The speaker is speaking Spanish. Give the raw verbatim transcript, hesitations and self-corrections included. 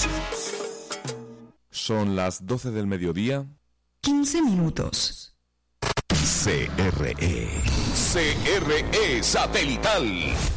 Son las doce del mediodía. quince minutos. C R E. C R E Satelital.